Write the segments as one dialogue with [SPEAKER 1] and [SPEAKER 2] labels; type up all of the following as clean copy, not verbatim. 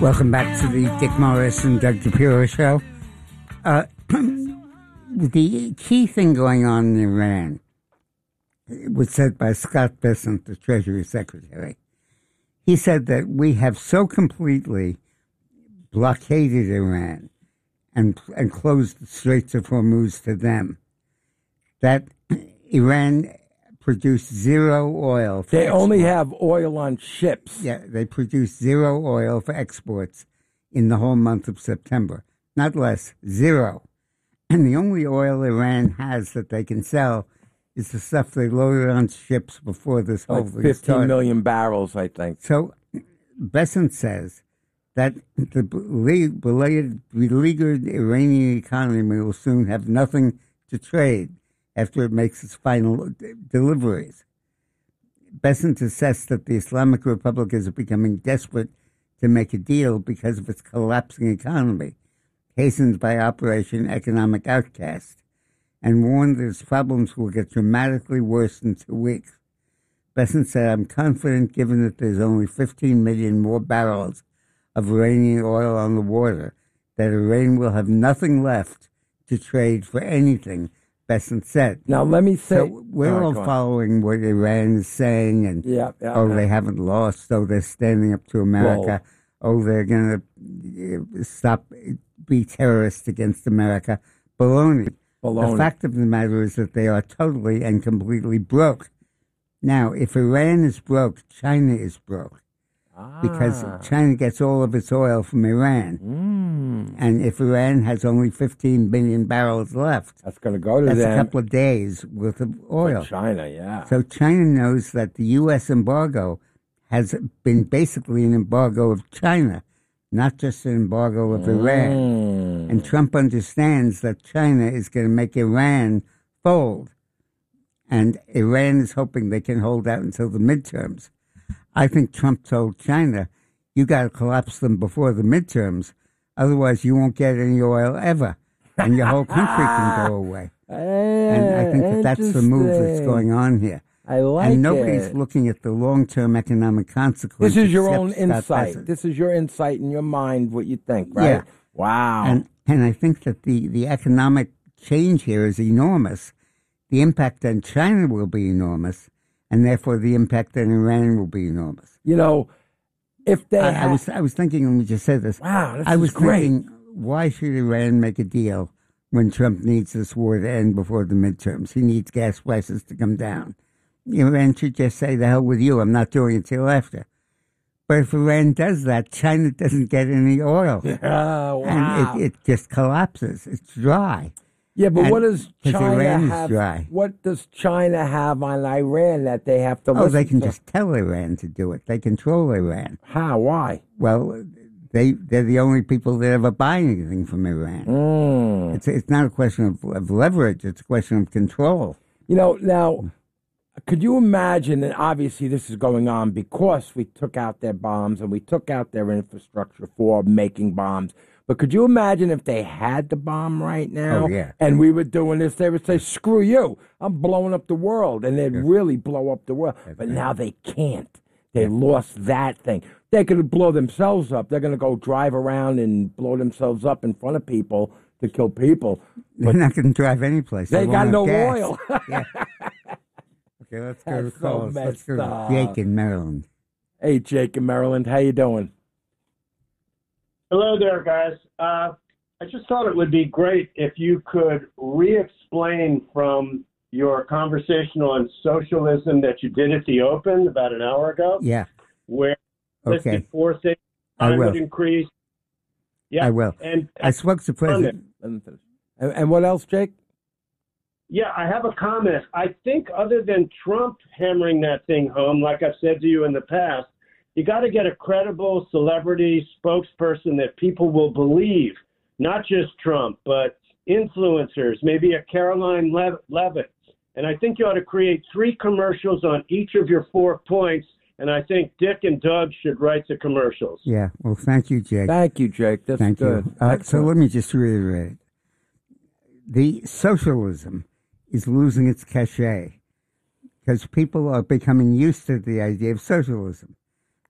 [SPEAKER 1] Welcome back to the Dick Morris and Doug DePuro show. The key thing going on in Iran was said by Scott Bessent, the Treasury Secretary. He said that we have so completely blockaded Iran and closed the Straits of Hormuz to them that Iran produced zero oil.
[SPEAKER 2] They only have oil on ships.
[SPEAKER 1] Yeah, they produced zero oil for exports in the whole month of September. Not less, zero. And the only oil Iran has that they can sell is the stuff they loaded on ships before this whole thing
[SPEAKER 2] 15
[SPEAKER 1] started.
[SPEAKER 2] million barrels, I think.
[SPEAKER 1] So Bessent says that the beleaguered Iranian economy will soon have nothing to trade after it makes its final deliveries. Bessent assessed that the Islamic Republic is becoming desperate to make a deal because of its collapsing economy, hastened by Operation Economic Outcast, and warned that its problems will get dramatically worse in 2 weeks. Bessent said, "I'm confident, given that there's only 15 million more barrels of Iranian oil on the water, that Iran will have nothing left to trade for anything," Bessent said.
[SPEAKER 2] Now, let me say...
[SPEAKER 1] So we're all following what Iran is saying, and they haven't lost, they're standing up to America, they're going to be terrorists against America. Baloney. The fact of the matter is that they are totally and completely broke. Now, if Iran is broke, China is broke. Because China gets all of its oil from Iran. And if Iran has only 15 billion barrels left,
[SPEAKER 2] that's going to go to them.
[SPEAKER 1] That's a couple of days worth of oil.
[SPEAKER 2] For China, yeah.
[SPEAKER 1] So China knows that the U.S. embargo has been basically an embargo of China, not just an embargo of Iran. And Trump understands that China is going to make Iran fold. And Iran is hoping they can hold out until the midterms. I think Trump told China, you got to collapse them before the midterms, otherwise you won't get any oil ever, and your whole country can go away. And I think that's the move that's going on here.
[SPEAKER 2] I like it.
[SPEAKER 1] And nobody's looking at the long-term economic consequences.
[SPEAKER 2] This is your own insight. This is your insight in your mind, what you think, right?
[SPEAKER 1] Yeah.
[SPEAKER 2] Wow.
[SPEAKER 1] And I think that the economic change here is enormous. The impact on China will be enormous. And therefore, the impact on Iran will be enormous.
[SPEAKER 2] You know, if they
[SPEAKER 1] I was thinking when we just said this.
[SPEAKER 2] Wow, this
[SPEAKER 1] I was
[SPEAKER 2] is great.
[SPEAKER 1] thinking, why should Iran make a deal when Trump needs this war to end before the midterms? He needs gas prices to come down. Iran should just say, the hell with you, I'm not doing it till after. But if Iran does that, China doesn't get any oil.
[SPEAKER 2] Wow.
[SPEAKER 1] And it just collapses. It's dry.
[SPEAKER 2] Yeah, but what does China
[SPEAKER 1] Iran
[SPEAKER 2] have?
[SPEAKER 1] Is dry.
[SPEAKER 2] What does China have on Iran that they have to listen
[SPEAKER 1] they can
[SPEAKER 2] to?
[SPEAKER 1] just tell Iran to do it. They control Iran.
[SPEAKER 2] How? Why?
[SPEAKER 1] Well, they're the only people that ever buy anything from Iran. It's not a question of leverage. It's a question of control.
[SPEAKER 2] You know, now, could you imagine, and obviously this is going on because we took out their bombs and we took out their infrastructure for making bombs. But could you imagine if they had the bomb right now and we were doing this, they would say, screw you, I'm blowing up the world. And they'd really blow up the world. But now they can't. They lost that thing. They could blow themselves up. They're going to go drive around and blow themselves up in front of people to kill people.
[SPEAKER 1] They're not going to drive any place.
[SPEAKER 2] They got no oil.
[SPEAKER 1] Okay, let's go to calls. Let's go to Jake in Maryland.
[SPEAKER 2] Hey, Jake in Maryland. How you doing?
[SPEAKER 3] Hello there, guys. I just thought it would be great if you could re-explain from your conversation on socialism that you did at the Open about an hour ago.
[SPEAKER 1] Yeah.
[SPEAKER 3] Where listed 4 things I would increase. Yeah,
[SPEAKER 1] I will.
[SPEAKER 3] And
[SPEAKER 1] I spoke to President.
[SPEAKER 2] And what else, Jake?
[SPEAKER 3] Yeah, I have a comment. I think other than Trump hammering that thing home, like I've said to you in the past, you got to get a credible celebrity spokesperson that people will believe, not just Trump, but influencers, maybe a Caroline Levitt. And I think you ought to create 3 commercials on each of your 4 points. And I think Dick and Doug should write the commercials.
[SPEAKER 1] Yeah. Well, thank you, Jake.
[SPEAKER 2] Thank you, Jake. That's good.
[SPEAKER 1] So let me just reiterate. The socialism is losing its cachet because people are becoming used to the idea of socialism.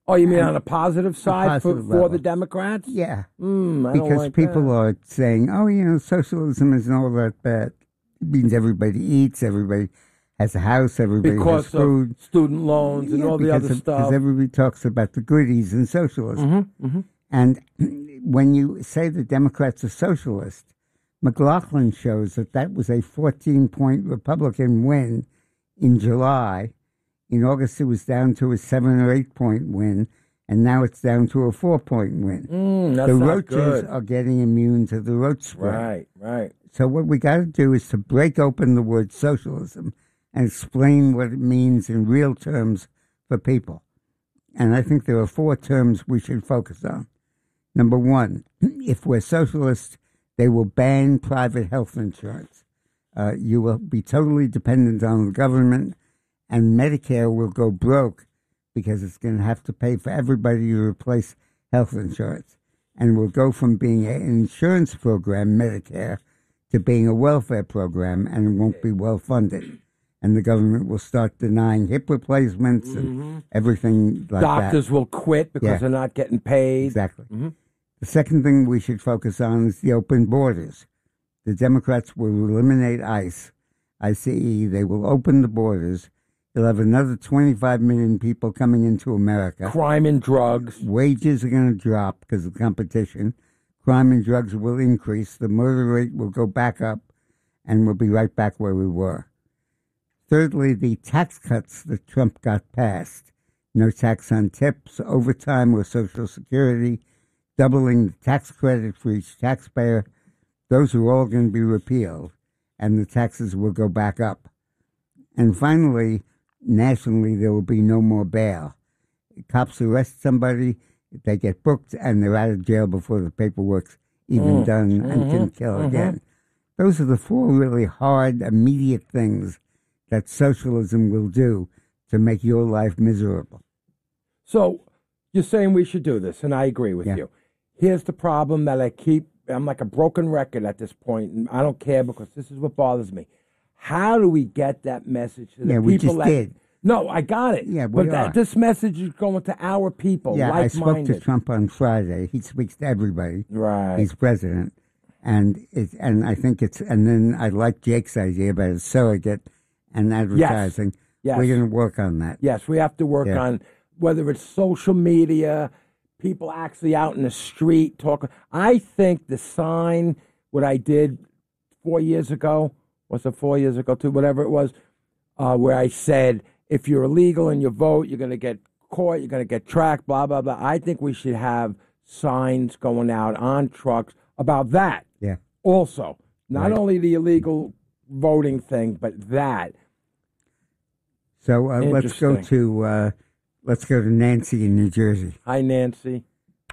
[SPEAKER 2] Oh, you mean on a positive side
[SPEAKER 1] positive
[SPEAKER 2] for
[SPEAKER 1] level.
[SPEAKER 2] the Democrats?
[SPEAKER 1] Yeah.
[SPEAKER 2] I don't
[SPEAKER 1] Because
[SPEAKER 2] like
[SPEAKER 1] people
[SPEAKER 2] that.
[SPEAKER 1] are saying, oh, socialism isn't all that bad. It means everybody eats, everybody has a house, everybody has
[SPEAKER 2] Because
[SPEAKER 1] food.
[SPEAKER 2] of student loans and all the other
[SPEAKER 1] Because
[SPEAKER 2] stuff.
[SPEAKER 1] everybody talks about the goodies in socialism. And when you say the Democrats are socialist, McLaughlin shows that was a 14-point Republican win in July. In August, it was down to a 7 or 8-point win, and now it's down to a 4-point win.
[SPEAKER 2] That's
[SPEAKER 1] The
[SPEAKER 2] not
[SPEAKER 1] roaches
[SPEAKER 2] good.
[SPEAKER 1] are getting immune to the roach spray.
[SPEAKER 2] Right, right.
[SPEAKER 1] So what we got to do is to break open the word socialism and explain what it means in real terms for people. And I think there are 4 terms we should focus on. Number 1, if we're socialists, they will ban private health insurance. You will be totally dependent on the government, and Medicare will go broke because it's going to have to pay for everybody to replace health insurance. And will go from being an insurance program, Medicare, to being a welfare program, and it won't be well funded. And the government will start denying hip replacements and everything like that.
[SPEAKER 2] Doctors will quit because they're not getting paid.
[SPEAKER 1] Exactly. The second thing we should focus on is the open borders. The Democrats will eliminate ICE, ICE. They will open the borders. You'll have another 25 million people coming into America.
[SPEAKER 2] Crime and drugs.
[SPEAKER 1] Wages are going to drop because of competition. Crime and drugs will increase. The murder rate will go back up, and we'll be right back where we were. Thirdly, the tax cuts that Trump got passed. No tax on tips, overtime or Social Security, doubling the tax credit for each taxpayer. Those are all going to be repealed, and the taxes will go back up. And finally, nationally, there will be no more bail. Cops arrest somebody, they get booked, and they're out of jail before the paperwork's even done and can kill again. Those are the 4 really hard, immediate things that socialism will do to make your life miserable.
[SPEAKER 2] So you're saying we should do this, and I agree with
[SPEAKER 1] Yeah.
[SPEAKER 2] you. Here's the problem that I'm like a broken record at this point, and I don't care because this is what bothers me. How do we get that message to the
[SPEAKER 1] Yeah,
[SPEAKER 2] people
[SPEAKER 1] we just
[SPEAKER 2] that...
[SPEAKER 1] did.
[SPEAKER 2] No, I got it.
[SPEAKER 1] Yeah, we
[SPEAKER 2] but
[SPEAKER 1] are.
[SPEAKER 2] this message is going to our people,
[SPEAKER 1] Yeah, I spoke
[SPEAKER 2] like-minded.
[SPEAKER 1] to Trump on Friday. He speaks to everybody.
[SPEAKER 2] Right.
[SPEAKER 1] He's president. And I think and then I like Jake's idea about a surrogate and advertising.
[SPEAKER 2] Yes.
[SPEAKER 1] We're going to work on that.
[SPEAKER 2] Yes, we have to work
[SPEAKER 1] Yeah.
[SPEAKER 2] on whether it's social media, people actually out in the street talking. I think the sign, what I did 4 years ago, was it 4 years ago too, whatever it was, where I said, if you're illegal and you vote, you're going to get caught, you're going to get tracked, blah, blah, blah. I think we should have signs going out on trucks about that.
[SPEAKER 1] Yeah.
[SPEAKER 2] Also, not
[SPEAKER 1] Right.
[SPEAKER 2] only the illegal voting thing, but that.
[SPEAKER 1] So let's go
[SPEAKER 2] Interesting.
[SPEAKER 1] to Nancy in New Jersey.
[SPEAKER 2] Hi, Nancy.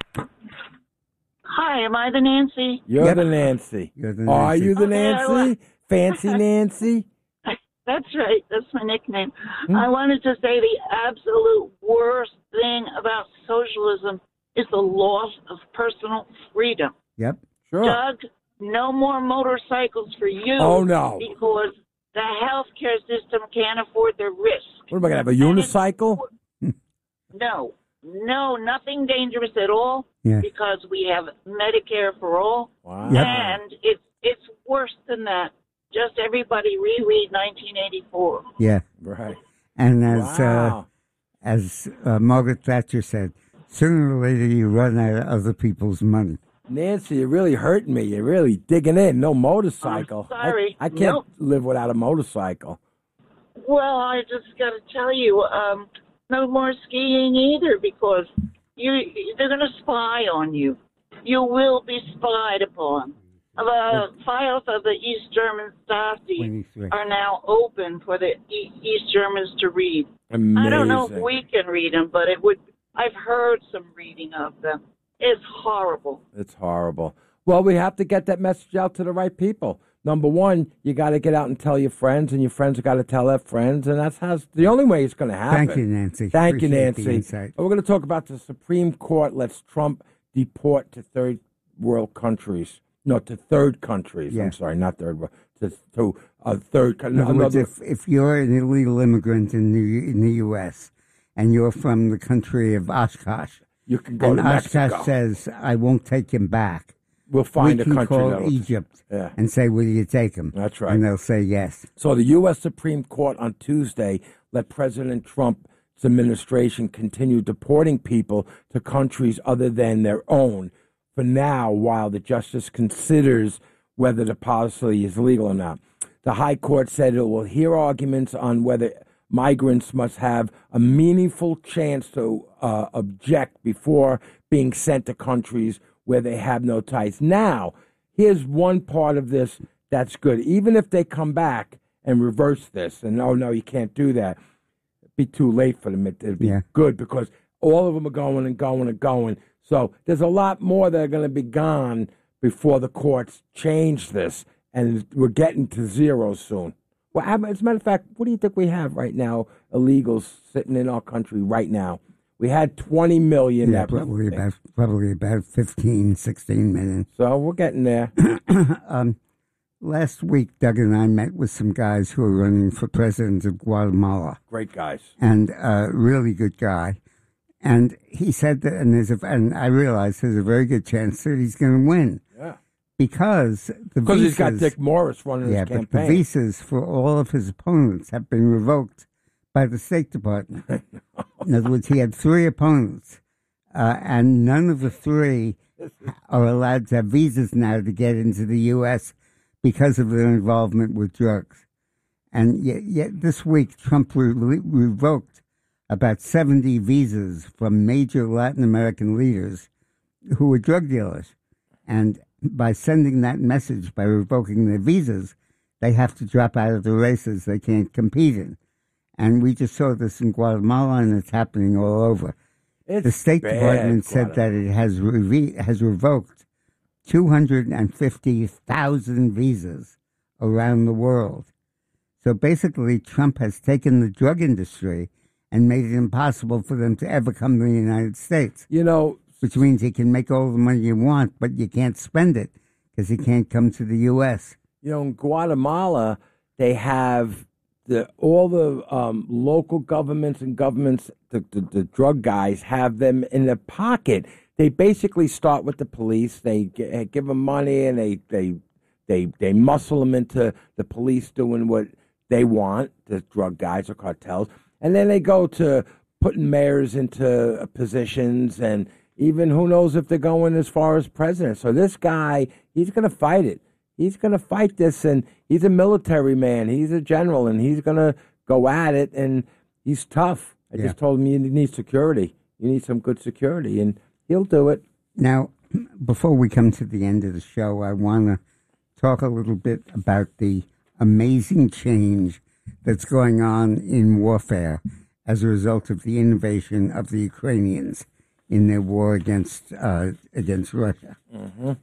[SPEAKER 4] Hi, am I the Nancy?
[SPEAKER 2] You're
[SPEAKER 1] Yep.
[SPEAKER 2] the Nancy.
[SPEAKER 1] You're the
[SPEAKER 2] Are
[SPEAKER 1] Nancy.
[SPEAKER 2] you the
[SPEAKER 4] Okay,
[SPEAKER 2] Nancy? Fancy Nancy?
[SPEAKER 4] That's right. That's my nickname.
[SPEAKER 2] Hmm.
[SPEAKER 4] I wanted to say the absolute worst thing about socialism is the loss of personal freedom.
[SPEAKER 1] Yep.
[SPEAKER 2] Sure.
[SPEAKER 4] Doug, no more motorcycles for you.
[SPEAKER 2] Oh, no.
[SPEAKER 4] Because the healthcare system can't afford the risk.
[SPEAKER 2] What am I going to have, a unicycle?
[SPEAKER 4] No, nothing dangerous at all.
[SPEAKER 1] Yeah.
[SPEAKER 4] Because we have Medicare for all.
[SPEAKER 2] Wow.
[SPEAKER 1] Yep.
[SPEAKER 4] And it's worse than that. Just everybody reread 1984.
[SPEAKER 1] Yeah.
[SPEAKER 2] Right.
[SPEAKER 1] And
[SPEAKER 2] Wow.
[SPEAKER 1] as Margaret Thatcher said, sooner or later you run out of other people's money.
[SPEAKER 2] Nancy, you're really hurting me. You're really digging in. No motorcycle.
[SPEAKER 4] I'm sorry.
[SPEAKER 2] I can't
[SPEAKER 4] Nope.
[SPEAKER 2] live without a motorcycle.
[SPEAKER 4] Well, I just got to tell you, no more skiing either because they're going to spy on you. You will be spied upon. The files of the East German Stasi
[SPEAKER 1] 23.
[SPEAKER 4] are now open for the East Germans to read.
[SPEAKER 2] Amazing.
[SPEAKER 4] I don't know if we can read them, but I've heard some reading of them. It's horrible.
[SPEAKER 2] It's horrible. Well, we have to get that message out to the right people. Number one, you got to get out and tell your friends, and your friends got to tell their friends, and that's the only way it's going to happen.
[SPEAKER 1] Thank you, Nancy.
[SPEAKER 2] Thank you,
[SPEAKER 1] Appreciate the
[SPEAKER 2] Nancy.
[SPEAKER 1] insight.
[SPEAKER 2] We're going to talk about the Supreme Court lets Trump deport to third world countries. No, to third countries.
[SPEAKER 1] Yeah.
[SPEAKER 2] I'm sorry, not third world. To a third country.
[SPEAKER 1] In other words, if you're an illegal immigrant in the U.S. and you're from the country of Oshkosh,
[SPEAKER 2] You can go
[SPEAKER 1] and
[SPEAKER 2] to Mexico.
[SPEAKER 1] Oshkosh says, I won't take him back.
[SPEAKER 2] We'll find
[SPEAKER 1] we
[SPEAKER 2] a
[SPEAKER 1] can
[SPEAKER 2] country
[SPEAKER 1] call
[SPEAKER 2] that'll-
[SPEAKER 1] Egypt
[SPEAKER 2] Yeah.
[SPEAKER 1] and say, will you take him?
[SPEAKER 2] That's right.
[SPEAKER 1] And they'll say yes.
[SPEAKER 2] So the U.S. Supreme Court on Tuesday let President Trump's administration continue deporting people to countries other than their own for now, while the justice considers whether the policy is legal or not. The High Court said it will hear arguments on whether migrants must have a meaningful chance to object before being sent to countries where they have no ties. Now, here's one part of this that's good. Even if they come back and reverse this, and oh, no, you can't do that, it'd be too late for them. It'd be good because all of them are going and going and going. So there's a lot more that are going to be gone before the courts change this, and we're getting to zero soon. Well, as a matter of fact, what do you think we have right now, illegals sitting in our country right now? We had 20 million.
[SPEAKER 1] Yeah, probably about 15, 16 million.
[SPEAKER 2] So we're getting there.
[SPEAKER 1] Last week, Doug and I met with some guys who are running for president of Guatemala.
[SPEAKER 2] Great guys.
[SPEAKER 1] And a really good guy. And he said that, and I realized there's a very good chance that he's going to win.
[SPEAKER 2] Yeah.
[SPEAKER 1] Because
[SPEAKER 2] he's got Dick Morris running his campaign.
[SPEAKER 1] But the visas for all of his opponents have been revoked by the State Department. In other words, he had 3 opponents, and none of the 3 are allowed to have visas now to get into the U.S. because of their involvement with drugs. And yet this week, Trump revoked about 70 visas from major Latin American leaders who were drug dealers. And by sending that message, by revoking their visas, they have to drop out of the races they can't compete in. And we just saw this in Guatemala, and it's happening all over. The State Department said that it has revoked 250,000 visas around the world. So basically, Trump has taken the drug industry and made it impossible for them to ever come to the United States.
[SPEAKER 2] You know,
[SPEAKER 1] which means you can make all the money you want, but you can't spend it because you can't come to the U.S.
[SPEAKER 2] You know, in Guatemala, they have all the local governments and governments, the drug guys, have them in their pocket. They basically start with the police. They give them money, and they muscle them into the police doing what they want, the drug guys or cartels. And then they go to putting mayors into positions, and even who knows if they're going as far as president. So this guy, he's going to fight it. He's going to fight this, and he's a military man. He's a general, and he's going to go at it, and he's tough. I just told him you need security. You need some good security, and he'll do it.
[SPEAKER 1] Now, before we come to the end of the show, I want to talk a little bit about the amazing change that's going on in warfare as a result of the invasion of the Ukrainians in their war against Russia.
[SPEAKER 2] Mm-hmm.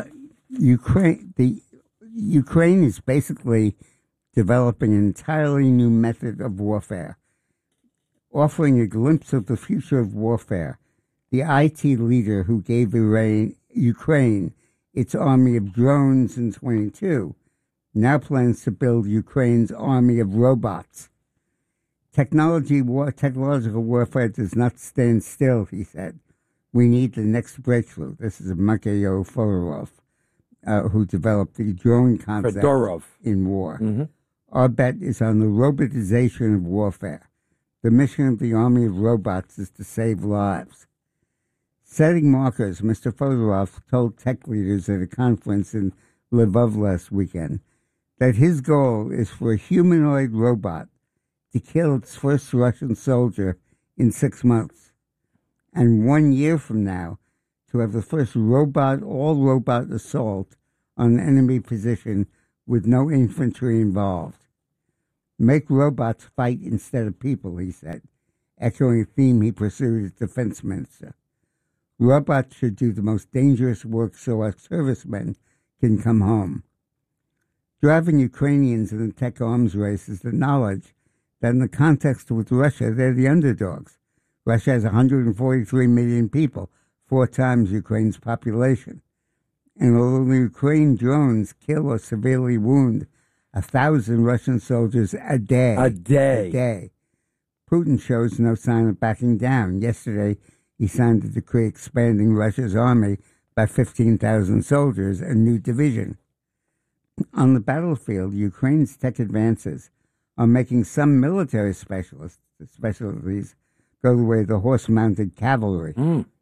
[SPEAKER 1] Ukraine is basically developing an entirely new method of warfare, offering a glimpse of the future of warfare. The IT leader who gave Ukraine its army of drones in 22 now plans to build Ukraine's army of robots. Technological warfare does not stand still, he said. We need the next breakthrough. This is Mikhail Fedorov, who developed the drone concept in war.
[SPEAKER 2] Mm-hmm.
[SPEAKER 1] Our bet is on the robotization of warfare. The mission of the army of robots is to save lives. Setting markers, Mr. Fedorov told tech leaders at a conference in Lvov last weekend that his goal is for a humanoid robot to kill its first Russian soldier in 6 months, and 1 year from now to have the first all-robot assault on an enemy position with no infantry involved. Make robots fight instead of people, he said, echoing a theme he pursued as defense minister. Robots should do the most dangerous work so our servicemen can come home. Driving Ukrainians in the tech arms race is the knowledge that in the context with Russia, they're the underdogs. Russia has 143 million people, 4 times Ukraine's population. And although the Ukraine drones kill or severely wound 1,000 Russian soldiers a day, Putin shows no sign of backing down. Yesterday, he signed a decree expanding Russia's army by 15,000 soldiers, a new division. On the battlefield, Ukraine's tech advances are making some military specialties go the way of the horse-mounted cavalry.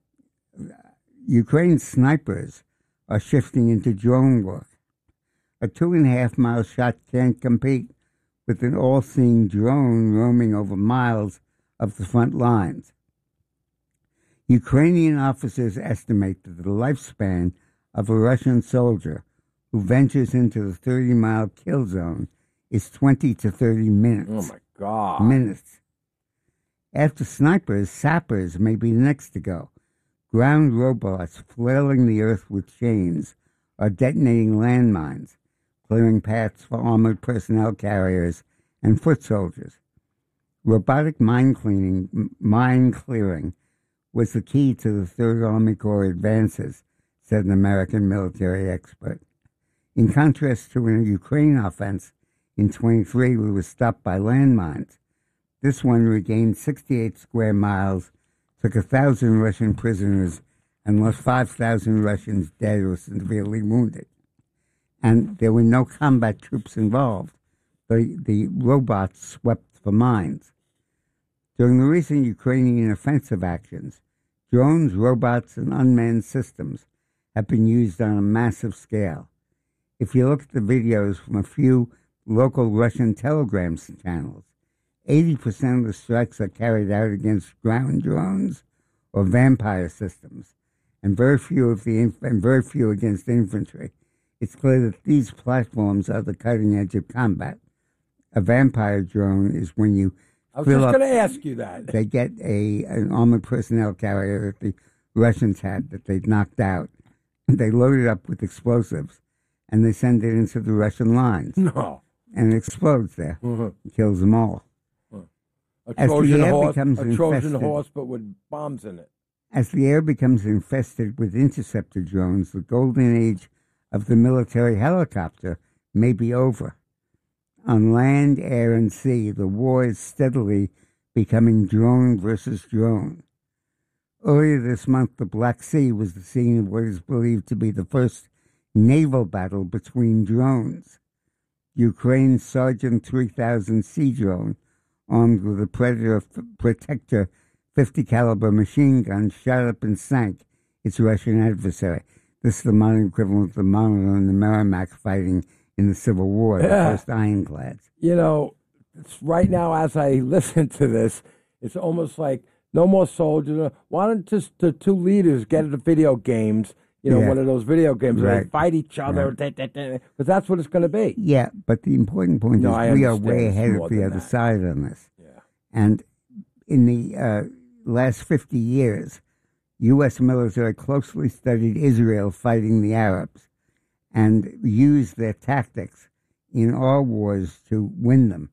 [SPEAKER 1] Ukraine's snipers are shifting into drone work. A 2.5-mile shot can't compete with an all-seeing drone roaming over miles of the front lines. Ukrainian officers estimate that the lifespan of a Russian soldier who ventures into the 30-mile kill zone is 20 to 30 minutes.
[SPEAKER 2] Oh, my God.
[SPEAKER 1] Minutes. After snipers, sappers may be the next to go. Ground robots flailing the earth with chains are detonating landmines, clearing paths for armored personnel carriers and foot soldiers. Robotic mine clearing was the key to the Third Army Corps advances, said an American military expert. In contrast to a Ukraine offense in 23, we were stopped by landmines. This one regained 68 square miles, took 1,000 Russian prisoners, and left 5,000 Russians dead or severely wounded. And there were no combat troops involved. The robots swept for mines. During the recent Ukrainian offensive actions, drones, robots, and unmanned systems have been used on a massive scale. If you look at the videos from a few local Russian telegram channels, 80% of the strikes are carried out against ground drones or vampire systems, and very few against infantry. It's clear that these platforms are the cutting edge of combat. A vampire drone is when you
[SPEAKER 2] I was just going to ask you that.
[SPEAKER 1] They get an armored personnel carrier that the Russians had that they'd knocked out. They load it up with explosives, and they send it into the Russian lines.
[SPEAKER 2] No.
[SPEAKER 1] And it explodes there. Kills them all.
[SPEAKER 2] A Trojan horse, but with bombs in it.
[SPEAKER 1] As the air becomes infested with interceptor drones, the golden age of the military helicopter may be over. On land, air, and sea, the war is steadily becoming drone versus drone. Earlier this month, the Black Sea was the scene of what is believed to be the first naval battle between drones. Ukraine's Sergeant 3000 Sea drone, armed with a Protector 50 caliber machine gun, shot up and sank its Russian adversary. This is the modern equivalent of the Monitor and the Merrimack fighting in the Civil War, the first ironclads.
[SPEAKER 2] You know, right now as I listen to this, it's almost like no more soldiers. Why don't just the two leaders get into video games? You know, one of those video games where they fight each other, because that's what it's going to be.
[SPEAKER 1] Yeah, but the important point is we are way ahead of the other side on this.
[SPEAKER 2] Yeah.
[SPEAKER 1] And in the last 50 years, U.S. military closely studied Israel fighting the Arabs and used their tactics in our wars to win them.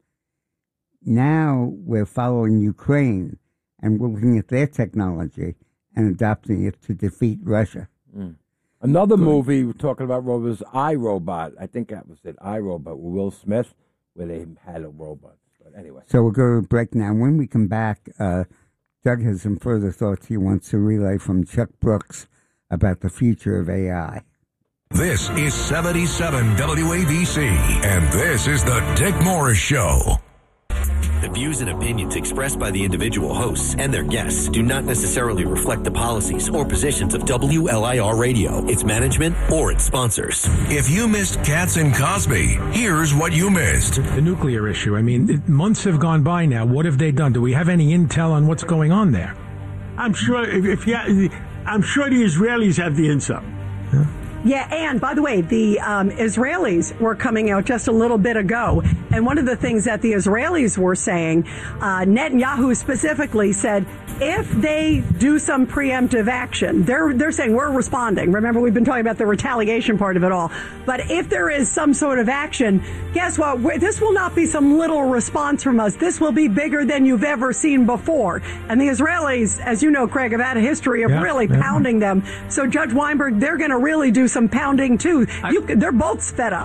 [SPEAKER 1] Now we're following Ukraine and we're looking at their technology and adopting it to defeat Russia.
[SPEAKER 2] Another movie we're talking about was iRobot. I think that was it, iRobot, with Will Smith, where they had a robot. But anyway.
[SPEAKER 1] So we'll go to a break now. When we come back, Doug has some further thoughts he wants to relay from Chuck Brooks about the future of AI.
[SPEAKER 5] This is 77 WABC, and this is the Dick Morris Show.
[SPEAKER 6] The views and opinions expressed by the individual hosts and their guests do not necessarily reflect the policies or positions of WLIR Radio, its management, or its sponsors.
[SPEAKER 5] If you missed Katz and Cosby, here's what you missed.
[SPEAKER 7] The nuclear issue. I mean, months have gone by now. What have they done? Do we have any intel on what's going on there?
[SPEAKER 8] I'm sure I'm sure the Israelis have the intel.
[SPEAKER 7] Huh?
[SPEAKER 9] Yeah, and by the way, the Israelis were coming out just a little bit ago, and one of the things that the Israelis were saying, Netanyahu specifically said, if they do some preemptive action, they're saying we're responding. Remember, we've been talking about the retaliation part of it all. But if there is some sort of action, guess what? This will not be some little response from us. This will be bigger than you've ever seen before. And the Israelis, as you know, Craig, have had a history of really pounding them. So Judge Weinberg, they're going to really do some pounding too. They're both fed up.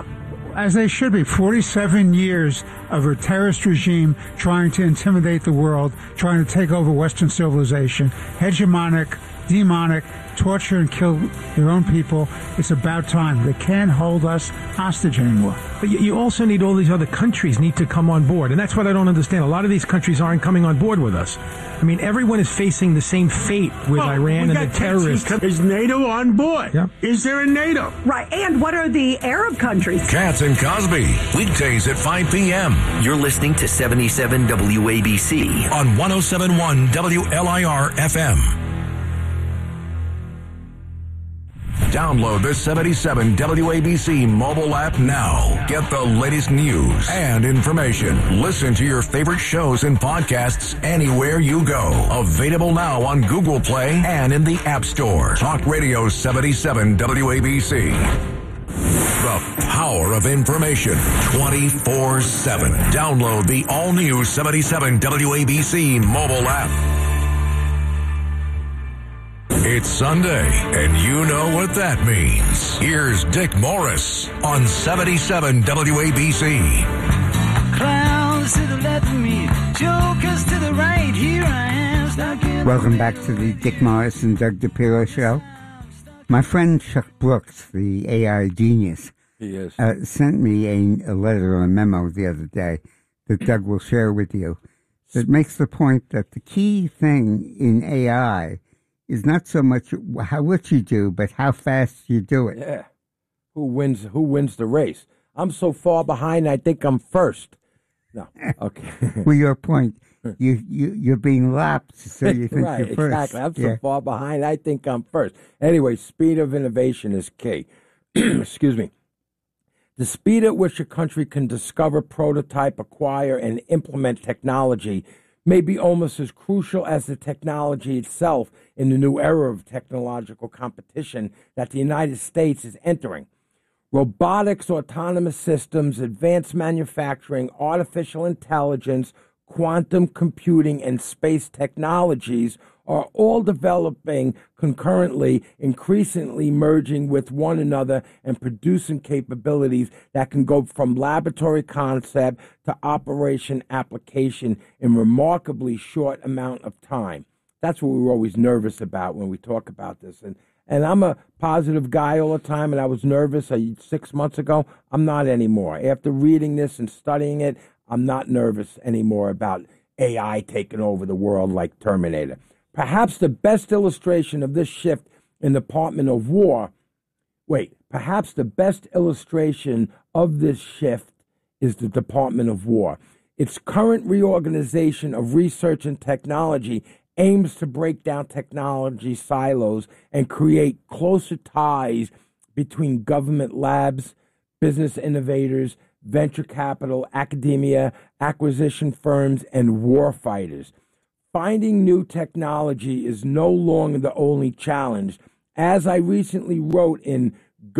[SPEAKER 10] As they should be. 47 years of a terrorist regime trying to intimidate the world, trying to take over Western civilization, hegemonic, demonic, torture and kill their own people. It's about time. They can't hold us hostage anymore.
[SPEAKER 7] But you also need all these other countries need to come on board. And that's what I don't understand. A lot of these countries aren't coming on board with us. I mean, everyone is facing the same fate with Iran and the terrorists.
[SPEAKER 8] Is NATO on board?
[SPEAKER 7] Yeah.
[SPEAKER 8] Is there a NATO?
[SPEAKER 9] Right. And what are the Arab countries?
[SPEAKER 5] Katz and Cosby, weekdays at 5 p.m.
[SPEAKER 6] You're listening to 77 WABC
[SPEAKER 5] on 107.1 WLIR FM. Download the 77 WABC mobile app now. Get the latest news and information. Listen to your favorite shows and podcasts anywhere you go. Available now on Google Play and in the App Store. Talk Radio 77 WABC. The power of information 24/7. Download the all-new 77 WABC mobile app. It's Sunday, and you know what that means. Here's Dick Morris on 77 WABC.
[SPEAKER 11] Clowns to the left of me, jokers to the right. Here I am, stuck in.
[SPEAKER 1] Welcome back to the Dick Morris and Doug DePiro show. My friend Chuck Brooks, the AI genius, sent me a letter or a memo the other day that Doug will share with you that makes the point that the key thing in AI is not so much what you do, but how fast you do it.
[SPEAKER 2] Yeah. Who wins the race? I'm so far behind, I think I'm first. No. Okay.
[SPEAKER 1] Well, your point, you're being lapped, so you think
[SPEAKER 2] right,
[SPEAKER 1] you're first.
[SPEAKER 2] Exactly. I'm so far behind, I think I'm first. Anyway, speed of innovation is key. Excuse me. The speed at which a country can discover, prototype, acquire, and implement technology may be almost as crucial as the technology itself in the new era of technological competition that the United States is entering. Robotics, autonomous systems, advanced manufacturing, artificial intelligence, quantum computing, and space technologies are all developing concurrently, increasingly merging with one another and producing capabilities that can go from laboratory concept to operation application in remarkably short amount of time. That's what we were always nervous about when we talk about this. And I'm a positive guy all the time, and I was nervous 6 months ago. I'm not anymore. After reading this and studying it, I'm not nervous anymore about AI taking over the world like Terminator. Perhaps the best illustration of this shift in the Department of War, perhaps the best illustration of this shift is the Department of War. Its current reorganization of research and technology aims to break down technology silos and create closer ties between government labs, business innovators, venture capital, academia, acquisition firms, and war fighters. Finding new technology is no longer the only challenge. As I recently wrote in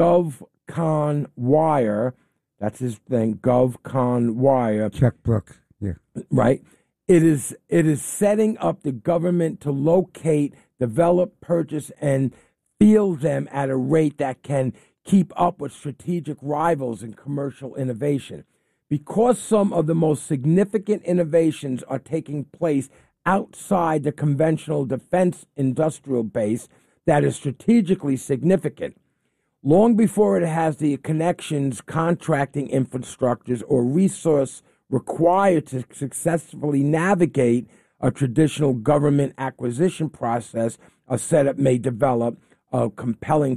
[SPEAKER 2] GovCon Wire, that's his thing, GovCon Wire.
[SPEAKER 1] Chuck Brooks, yeah.
[SPEAKER 2] Right? It is setting up the government to locate, develop, purchase, and field them at a rate that can keep up with strategic rivals in commercial innovation. Because some of the most significant innovations are taking place outside the conventional defense industrial base that is strategically significant, long before it has the connections, contracting infrastructures, or resource required to successfully navigate a traditional government acquisition process, a setup may develop a compelling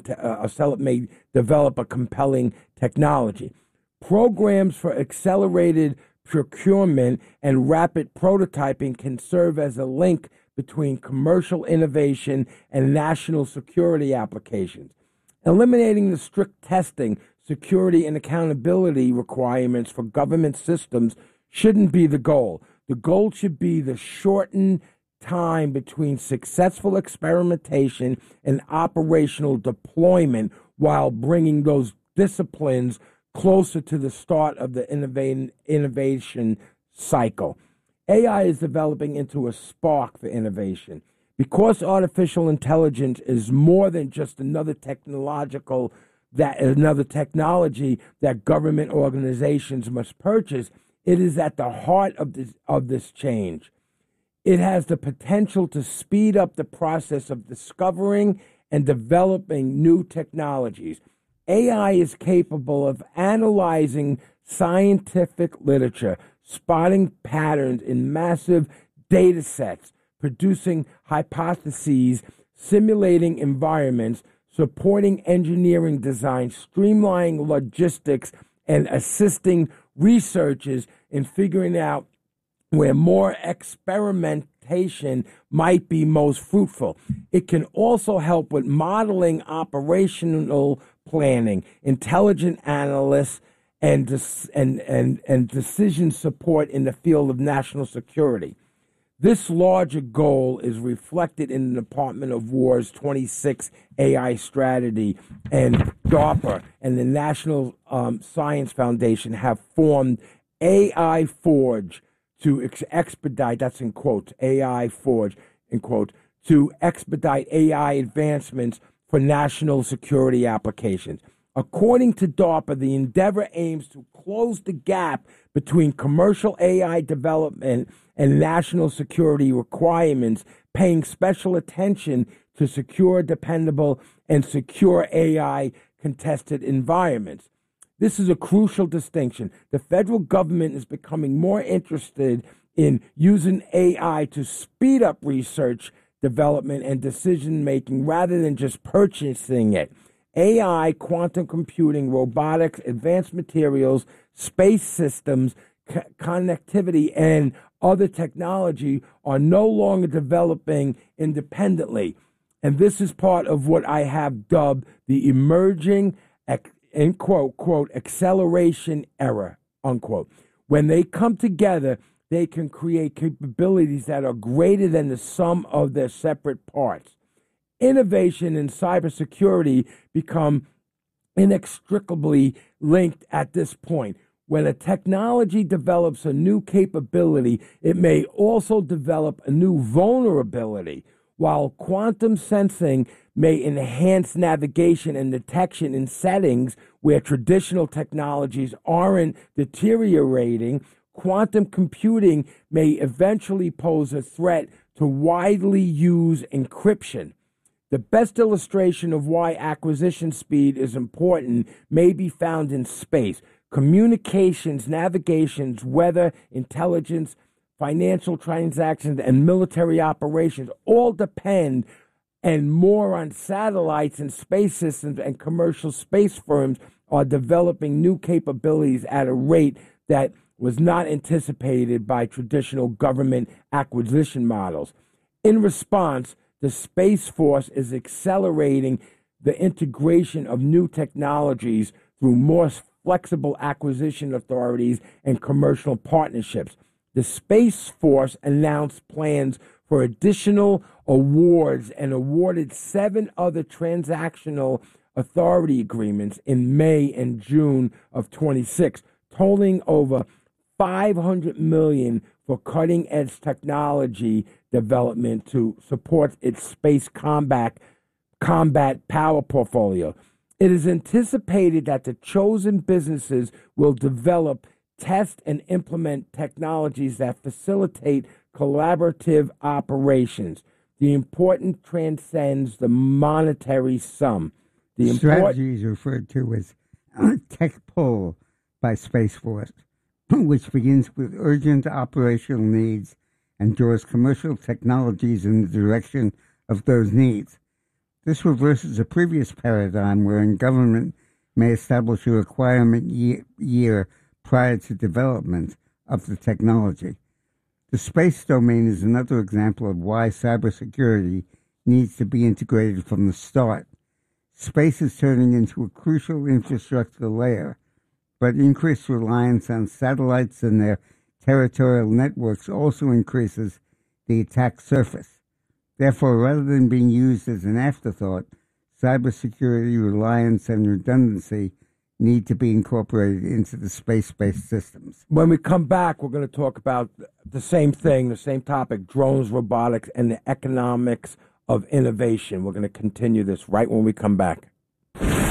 [SPEAKER 2] technology. Programs for accelerated procurement and rapid prototyping can serve as a link between commercial innovation and national security applications. Eliminating the strict testing, security, and accountability requirements for government systems shouldn't be the goal. The goal should be the shortened time between successful experimentation and operational deployment while bringing those disciplines closer to the start of the innovation cycle. AI is developing into a spark for innovation. Because artificial intelligence is more than just another technological that another technology that government organizations must purchase. It is at the heart of this change. It has the potential to speed up the process of discovering and developing new technologies. AI is capable of analyzing scientific literature, spotting patterns in massive data sets, producing hypotheses, simulating environments, supporting engineering design, streamlining logistics, and assisting researchers in figuring out where more experimentation might be most fruitful. It can also help with modeling operational planning, intelligent analysts, and decision support in the field of national security. This larger goal is reflected in the Department of War's 26 AI strategy, and DARPA and the National Science Foundation have formed AI Forge to expedite, that's in quotes, AI Forge, in quote, to expedite AI advancements for national security applications. According to DARPA, the endeavor aims to close the gap between commercial AI development and national security requirements, paying special attention to secure, dependable, and secure AI contested environments. This is a crucial distinction. The federal government is becoming more interested in using AI to speed up research, development, and decision-making rather than just purchasing it. AI, quantum computing, robotics, advanced materials, space systems, connectivity, and other technology are no longer developing independently. And this is part of what I have dubbed the emerging, in quote, acceleration era, unquote. When they come together, they can create capabilities that are greater than the sum of their separate parts. Innovation and cybersecurity become inextricably linked at this point. When a technology develops a new capability, it may also develop a new vulnerability. While quantum sensing may enhance navigation and detection in settings where traditional technologies aren't deteriorating, quantum computing may eventually pose a threat to widely used encryption. The best illustration of why acquisition speed is important may be found in space. Communications, navigations, weather, intelligence, financial transactions, and military operations all depend and more on satellites and space systems, and commercial space firms are developing new capabilities at a rate that was not anticipated by traditional government acquisition models. In response, the Space Force is accelerating the integration of new technologies through more flexible acquisition authorities and commercial partnerships. The Space Force announced plans for additional awards and awarded 7 other transactional authority agreements in May and June of 26, totaling over $500 million for cutting-edge technology development to support its space combat power portfolio. It is anticipated that the chosen businesses will develop, test, and implement technologies that facilitate collaborative operations. The important transcends the monetary sum. The
[SPEAKER 1] strategy is referred to as tech pull by Space Force, which begins with urgent operational needs and draws commercial technologies in the direction of those needs. This reverses a previous paradigm wherein government may establish a requirement year prior to development of the technology. The space domain is another example of why cybersecurity needs to be integrated from the start. Space is turning into a crucial infrastructure layer, but increased reliance on satellites and their territorial networks also increases the attack surface. Therefore, rather than being used as an afterthought, cybersecurity, reliance, and redundancy need to be incorporated into the space-based systems.
[SPEAKER 2] When we come back, we're going to talk about the same thing, the same topic, drones, robotics, and the economics of innovation. We're going to continue this right when we come back.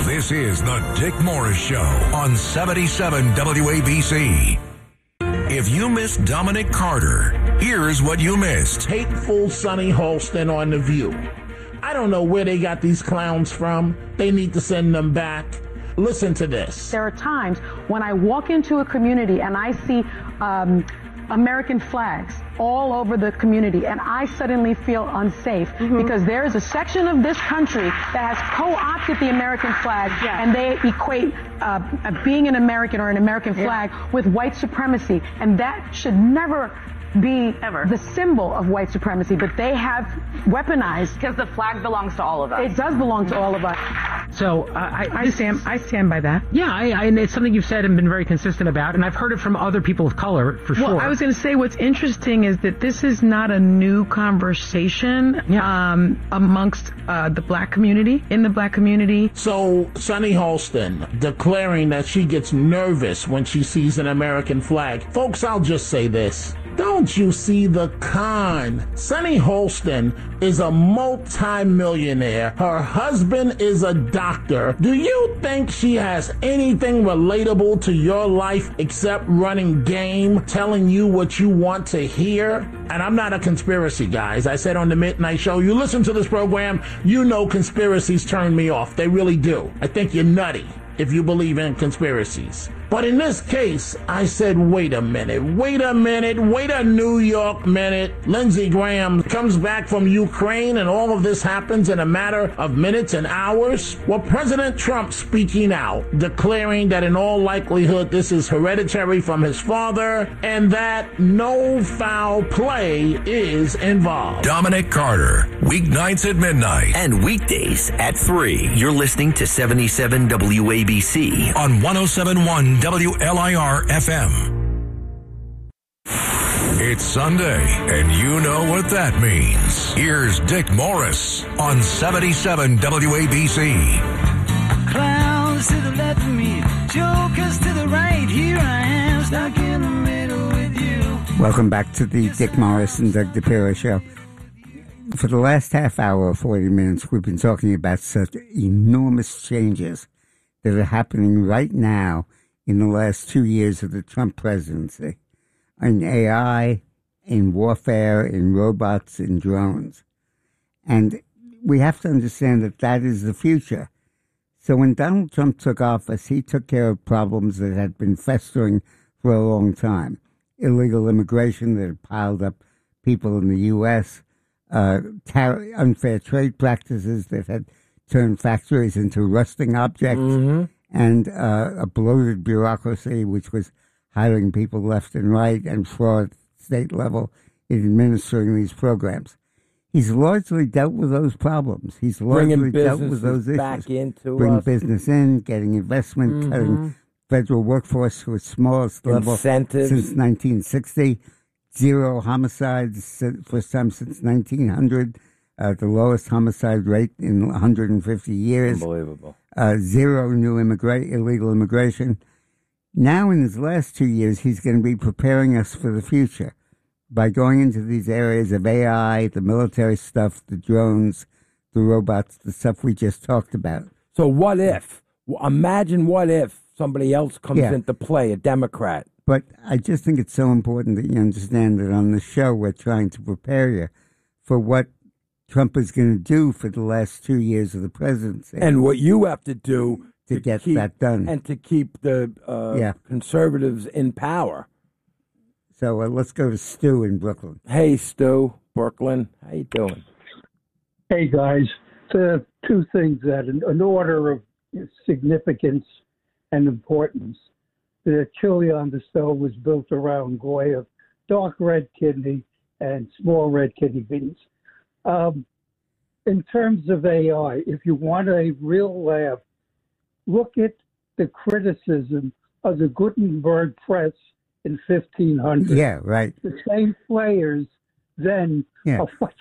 [SPEAKER 5] This is the Dick Morris Show on 77 WABC. If you missed Dominic Carter, here's what you missed.
[SPEAKER 12] Hateful Sonny Holston on The View. I don't know where they got these clowns from. They need to send them back. Listen to this.
[SPEAKER 13] There are times when I walk into a community and I see American flags all over the community, and I suddenly feel unsafe because there is a section of this country that has co-opted the American flag, and they equate being an American or an American flag with white supremacy, and that should never be the symbol of white supremacy, but they have weaponized.
[SPEAKER 14] Because the flag belongs to all of us.
[SPEAKER 13] It does belong to all of us.
[SPEAKER 15] So I stand by that. Yeah, and it's something you've said and been very consistent about, and I've heard it from other people of color for sure.
[SPEAKER 16] Well, I was going to say what's interesting is that this is not a new conversation amongst the black community, in the black community.
[SPEAKER 12] So Sonny Holston declaring that she gets nervous when she sees an American flag. Folks, I'll just say this. Don't you see the con? Sonny Holston is a multi-millionaire. Her husband is a doctor. Do you think she has anything relatable to your life except running game, telling you what you want to hear? And I'm not a conspiracy guy. As I said on the Midnight Show, you listen to this program, you know conspiracies turn me off. They really do. I think you're nutty if you believe in conspiracies. But in this case, I said, wait a New York minute. Lindsey Graham comes back from Ukraine and all of this happens in a matter of minutes and hours. Well, President Trump speaking out, declaring that in all likelihood this is hereditary from his father and that no foul play is involved.
[SPEAKER 5] Dominic Carter, weeknights at midnight.
[SPEAKER 6] And weekdays at 3. You're listening to 77 WABC
[SPEAKER 5] on 107.1 WLIR FM. It's Sunday, and you know what that means. Here's Dick Morris on 77 WABC.
[SPEAKER 11] Clowns to the left of me, jokers to the right. Here I am, stuck in the middle with you.
[SPEAKER 1] Welcome back to the Dick Morris and Doug DePiro Show. For the last half hour, 40 minutes, we've been talking about such enormous changes that are happening right now in the last 2 years of the Trump presidency, in AI, in warfare, in robots, in drones. And we have to understand that that is the future. So when Donald Trump took office, he took care of problems that had been festering for a long time. Illegal immigration that had piled up people in the U.S., unfair trade practices that had turned factories into rusting objects, and a bloated bureaucracy which was hiring people left and right, and fraud at state level in administering these programs. He's largely dealt with those problems. He's largely dealt with those issues.
[SPEAKER 2] Back into
[SPEAKER 1] Bring
[SPEAKER 2] us.
[SPEAKER 1] business in, getting investment, cutting federal workforce to its smallest level
[SPEAKER 2] Incentives.
[SPEAKER 1] since 1960. Zero homicides, first time since 1900. The lowest homicide rate in 150 years.
[SPEAKER 2] Unbelievable.
[SPEAKER 1] Zero new illegal immigration. Now, in his last 2 years, he's going to be preparing us for the future by going into these areas of AI, the military stuff, the drones, the robots, the stuff we just talked about.
[SPEAKER 2] So what if? Imagine what if somebody else comes into play, a Democrat.
[SPEAKER 1] But I just think it's so important that you understand that on the show we're trying to prepare you for what Trump is going to do for the last 2 years of the presidency.
[SPEAKER 2] And what you have to do
[SPEAKER 1] to get that done.
[SPEAKER 2] And to keep the conservatives in power.
[SPEAKER 1] So let's go to Stu in Brooklyn.
[SPEAKER 2] Hey, Stu, Brooklyn. How you doing?
[SPEAKER 17] Hey, guys. Two things that, in order of significance and importance. The chili on the stove was built around Goya, dark red kidney and small red kidney beans. In terms of AI, if you want a real laugh, look at the criticism of the Gutenberg press in 1500.
[SPEAKER 1] Yeah, right.
[SPEAKER 17] The same players then are what